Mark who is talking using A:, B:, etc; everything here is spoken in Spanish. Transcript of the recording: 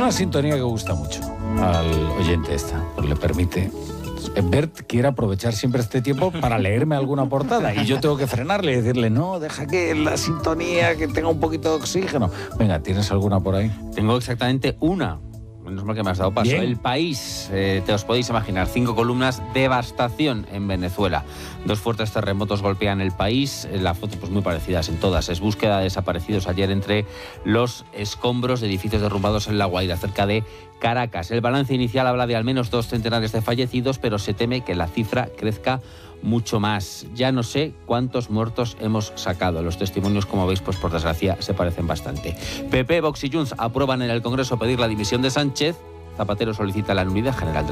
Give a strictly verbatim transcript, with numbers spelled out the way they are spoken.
A: una sintonía que gusta mucho al oyente esta, pues le permite... Bert quiere aprovechar siempre este tiempo para leerme alguna portada y yo tengo que frenarle y decirle, no, deja que la sintonía, que tenga un poquito de oxígeno. Venga, ¿tienes alguna por ahí?
B: Tengo exactamente una. Menos mal que me has dado paso.
A: Bien.
B: El País, eh, te os podéis imaginar, cinco columnas, devastación en Venezuela. Dos fuertes terremotos golpean el país, la foto pues muy parecidas en todas. Es búsqueda de desaparecidos ayer entre los escombros de edificios derrumbados en La Guaira, cerca de Caracas. El balance inicial habla de al menos dos centenares de fallecidos, pero se teme que la cifra crezca mucho más. Ya no sé cuántos muertos hemos sacado. Los testimonios, como veis, pues por desgracia se parecen bastante. P P, Vox y Junts aprueban en el Congreso pedir la dimisión de Sánchez. Zapatero solicita la nulidad general del